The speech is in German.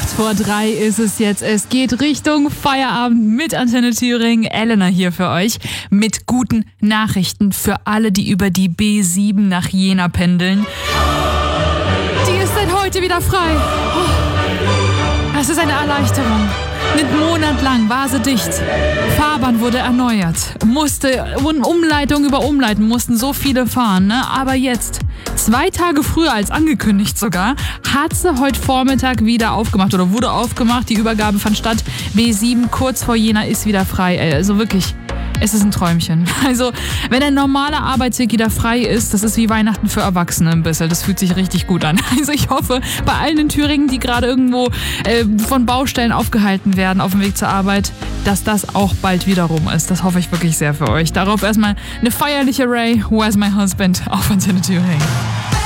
2:08 ist es jetzt. Es geht Richtung Feierabend mit Antenne Thüringen. Elena hier für euch mit guten Nachrichten für alle, die über die B7 nach Jena pendeln. Die ist seit heute wieder frei. Das ist eine Erleichterung. Einen Monat lang war sie dicht. Fahrbahn wurde erneuert. Umleitung über Umleitung mussten so viele fahren, ne? Aber jetzt, 2 Tage früher als angekündigt sogar, hat sie heute Vormittag wieder aufgemacht oder wurde aufgemacht. Die Übergabe fand statt. B7 kurz vor Jena ist wieder frei. Also wirklich, es ist ein Träumchen. Also, wenn ein normaler Arbeitsweg wieder frei ist, das ist wie Weihnachten für Erwachsene ein bisschen. Das fühlt sich richtig gut an. Also ich hoffe, bei allen in Thüringen, die gerade irgendwo von Baustellen aufgehalten werden auf dem Weg zur Arbeit, dass das auch bald wieder rum ist. Das hoffe ich wirklich sehr für euch. Darauf erstmal eine feierliche Ray, Where's My Husband auf Antenne Thüringen.